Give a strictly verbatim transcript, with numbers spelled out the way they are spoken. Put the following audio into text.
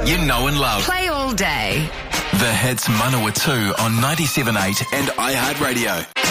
you know and love. Play all day. The Hits Manawa two on ninety-seven point eight and iHeartRadio.